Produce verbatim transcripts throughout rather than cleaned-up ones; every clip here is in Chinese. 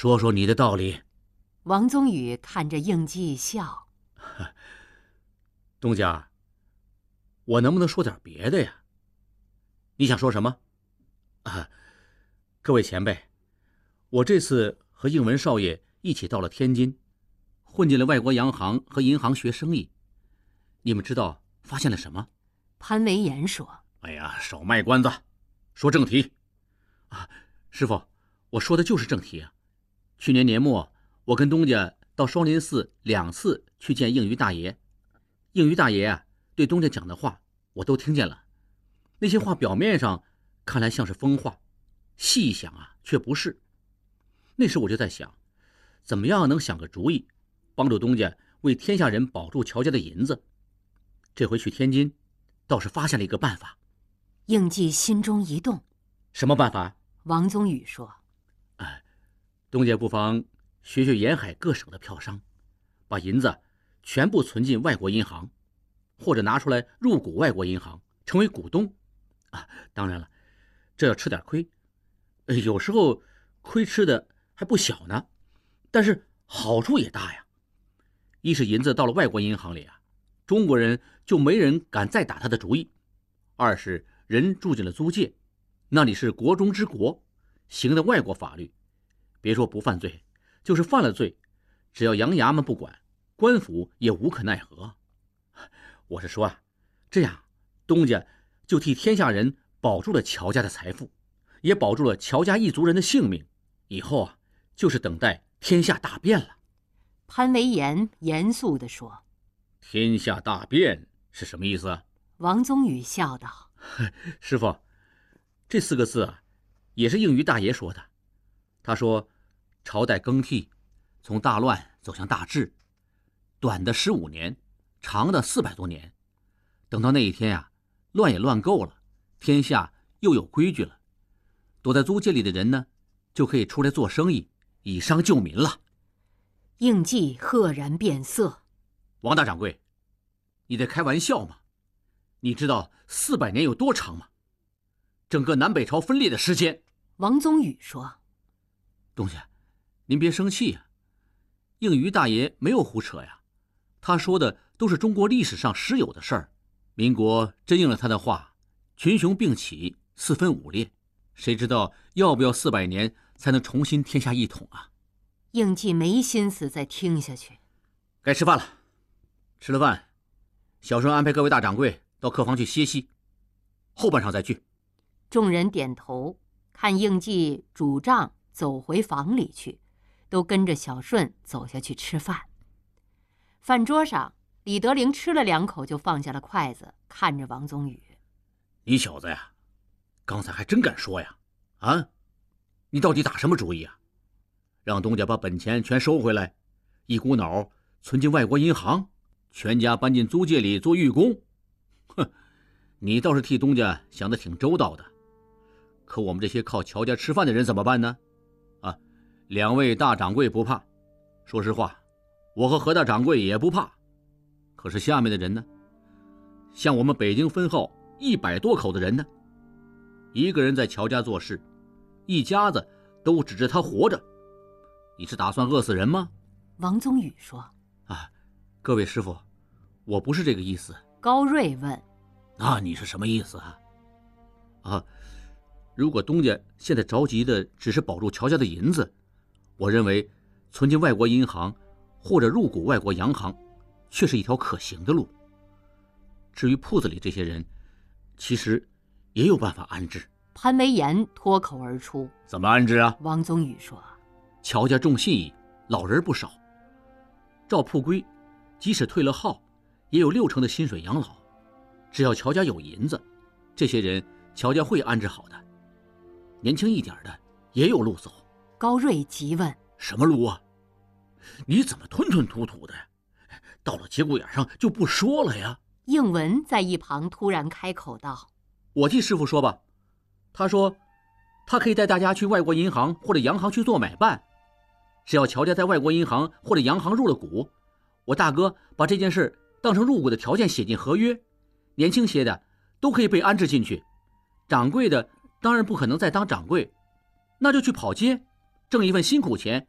说说你的道理。 王宗宇看着应季笑。 东家，我能不能说点别的呀？你想说什么？啊，各位前辈，我这次和应文少爷一起到了天津，混进了外国洋行和银行学生意。你们知道发现了什么？ 潘维言说： 哎呀，少卖关子，说正题。啊，师傅，我说的就是正题啊。去年年末，我跟东家到双林寺两次去见应余大爷。应余大爷啊，对东家讲的话我都听见了。那些话表面上看来像是疯话，细一想啊，却不是。那时我就在想，怎么样能想个主意，帮助东家为天下人保住乔家的银子。这回去天津，倒是发现了一个办法。 应季心中一动。 什么办法？ 王宗宇说： 哎，东家不妨学学沿海各省的票商，把银子全部存进外国银行，或者拿出来入股外国银行，成为股东。啊，当然了，这要吃点亏，有时候亏吃的还不小呢，但是好处也大呀。一是银子到了外国银行里啊，中国人就没人敢再打他的主意；二是人住进了租界，那里是国中之国，行的外国法律，别说不犯罪，就是犯了罪，只要洋衙门不管，官府也无可奈何。我是说啊，这样东家就替天下人保住了乔家的财富，也保住了乔家一族人的性命，以后啊，就是等待天下大变了。 潘维言严肃地说： 天下大变是什么意思啊？ 王宗宇笑道： 师傅，这四个字啊，也是应余大爷说的。他说，朝代更替，从大乱走向大治，短的十五年，长的四百多年。等到那一天啊，乱也乱够了，天下又有规矩了，躲在租界里的人呢，就可以出来做生意，以商救民了。 应季赫然变色。 王大掌柜，你在开玩笑吗？你知道四百年有多长吗？整个南北朝分裂的时间。 王宗宇说： 东家，您别生气呀，应余大爷没有胡扯呀，他说的都是中国历史上实有的事儿。民国真应了他的话，群雄并起，四分五裂，谁知道要不要四百年才能重新天下一统啊？ 应季没心思再听下去。 该吃饭了，吃了饭，小生安排各位大掌柜到客房去歇息，后半晌再聚。 众人点头，看应季拄杖走回房里去，都跟着小顺走下去吃饭。饭桌上，李德龄吃了两口就放下了筷子，看着王宗宇： 你小子呀，刚才还真敢说呀！啊，你到底打什么主意啊？让东家把本钱全收回来，一股脑存进外国银行，全家搬进租界里做寓工。哼，你倒是替东家想得挺周到的。可我们这些靠乔家吃饭的人怎么办呢？啊，两位大掌柜不怕，说实话，我和何大掌柜也不怕。可是下面的人呢？像我们北京分号一百多口的人呢，一个人在乔家做事，一家子都指着他活着。你是打算饿死人吗？ 王宗宇说： 啊，各位师傅，我不是这个意思。 高瑞问： 那你是什么意思啊？啊，如果东家现在着急的只是保住乔家的银子，我认为存进外国银行或者入股外国洋行却是一条可行的路。至于铺子里这些人，其实也有办法安置。 潘维言脱口而出： 怎么安置啊？ 王宗宇说： 乔家重信义，老人不少，照铺规，即使退了号，也有六成的薪水养老。只要乔家有银子，这些人乔家会安置好的。年轻一点的也有路走。 高瑞急问： 什么路啊？你怎么吞吞吐吐的呀？到了节骨眼上就不说了呀？ 应文在一旁突然开口道： 我替师傅说吧。他说他可以带大家去外国银行或者洋行去做买办，只要乔家在外国银行或者洋行入了股，我大哥把这件事当成入股的条件写进合约，年轻些的都可以被安置进去，掌柜的当然不可能再当掌柜，那就去跑街挣一份辛苦钱，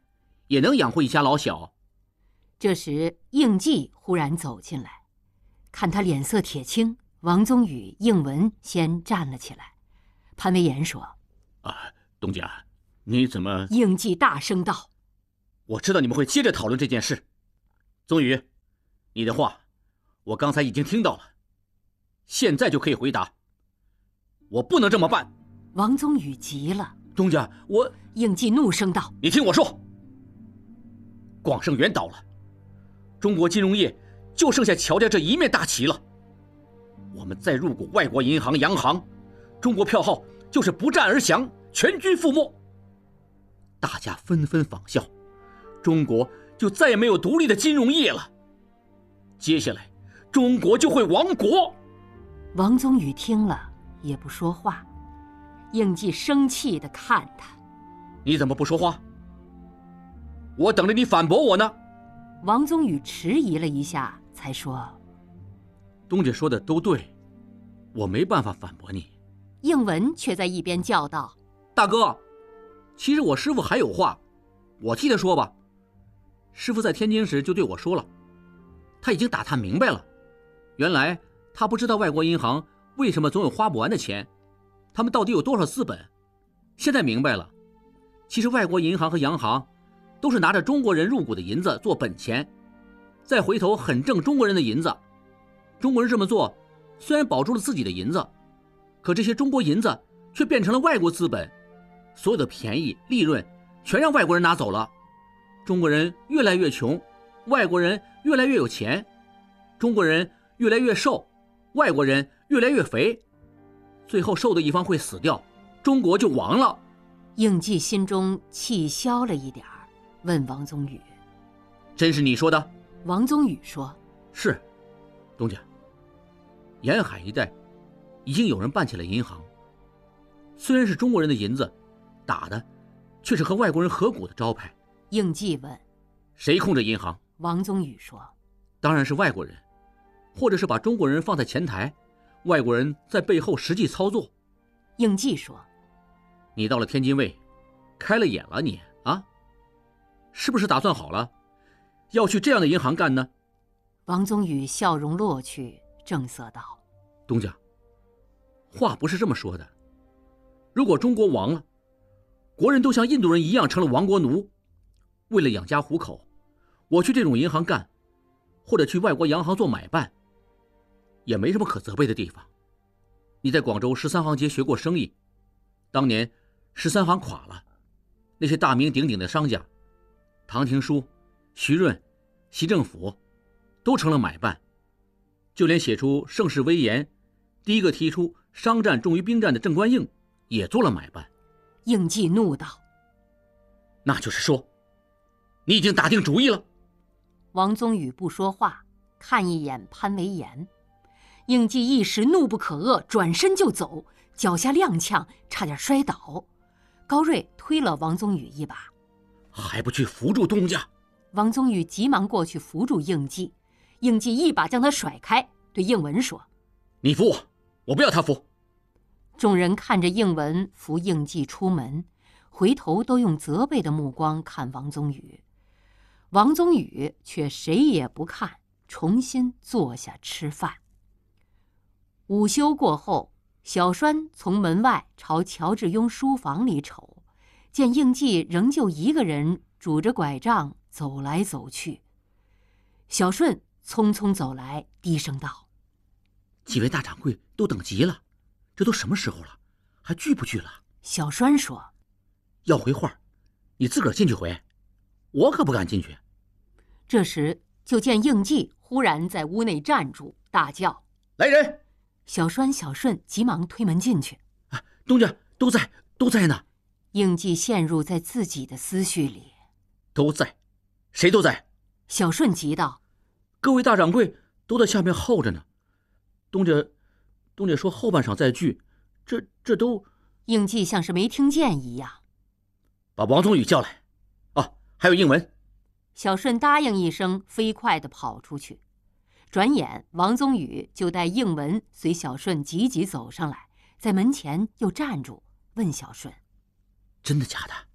也能养活一家老小。 这时，应季忽然走进来，看他脸色铁青，王宗宇、应文先站了起来。潘维言说：“ 啊，东家，你怎么？” 应季大声道：“ 我知道你们会接着讨论这件事。宗宇，你的话我刚才已经听到了，现在就可以回答。我不能这么办。” 王宗宇急了：“ 东家，我……” 应季怒声道：“ 你听我说，广盛元倒了，中国金融业就剩下乔家这一面大旗了。我们再入股外国银行、洋行，中国票号就是不战而降，全军覆没。大家纷纷仿效，中国就再也没有独立的金融业了。接下来，中国就会亡国。” 王宗宇听了也不说话。应季生气地看他：“ 你怎么不说话？我等着你反驳我呢。” 王宗宇迟疑了一下，才说：“ 东家说的都对，我没办法反驳你。” 应文却在一边叫道：“ 大哥，其实我师父还有话，我替他说吧。师父在天津时就对我说了，他已经打探明白了，原来他不知道外国银行为什么总有花不完的钱，他们到底有多少资本？现在明白了，其实外国银行和洋行都是拿着中国人入股的银子做本钱，再回头狠挣中国人的银子。中国人这么做，虽然保住了自己的银子，可这些中国银子却变成了外国资本，所有的便宜利润全让外国人拿走了。中国人越来越穷，外国人越来越有钱；中国人越来越瘦，外国人越来越肥。最后瘦的一方会死掉，中国就亡了。 应季心中气消了一点儿，问王宗宇：“ 真是你说的？” 王宗宇说：“ 是，东家，沿海一带已经有人办起了银行，虽然是中国人的银子，打的却是和外国人合股的招牌。” 应季问：“ 谁控制银行？” 王宗宇说：“ 当然是外国人，或者是把中国人放在前台，外国人在背后实际操作。” 应季说：“ 你到了天津卫，开了眼了你啊？是不是打算好了，要去这样的银行干呢？” 王宗宇笑容落去，正色道：“ 东家，话不是这么说的。如果中国亡了，国人都像印度人一样成了亡国奴，为了养家糊口，我去这种银行干，或者去外国洋行做买办，也没什么可责备的地方。你在广州十三行街学过生意，当年十三行垮了，那些大名鼎鼎的商家，唐廷枢、徐润、习政府，都成了买办，就连写出盛世威严，第一个提出商战重于兵战的郑观应也做了买办。” 应季怒道：“ 那就是说，你已经打定主意了？” 王宗宇不说话，看一眼潘维言。应季一时怒不可遏，转身就走，脚下踉跄，差点摔倒。高瑞推了王宗宇一把：“ 还不去扶住东家！” 王宗宇急忙过去扶住应季，应季一把将他甩开，对应文说：“ 你扶我，我不要他扶。” 众人看着应文扶应季出门，回头都用责备的目光看王宗宇。王宗宇却谁也不看，重新坐下吃饭。午休过后，小栓从门外朝乔致庸书房里瞅，见应季仍旧一个人拄着拐杖走来走去。小顺匆匆走来，低声道：“ 几位大掌柜都等急了，这都什么时候了，还聚不聚了？” 小栓说：“ 要回话，你自个儿进去回，我可不敢进去。” 这时就见应季忽然在屋内站住，大叫：“ 来人！” 小栓、小顺急忙推门进去。 啊，东家都在，都在呢。 应季陷入在自己的思绪里。 都在，谁都在？ 小顺急道：“ 各位大掌柜都在下面候着呢。东家，东家说后半晌再聚，这这都……” 应季像是没听见一样。 把王宗宇叫来。啊，还有应文。 小顺答应一声，飞快地跑出去。转眼，王宗宇就带应文随小顺急急走上来，在门前又站住，问小顺：“ 真的假的？”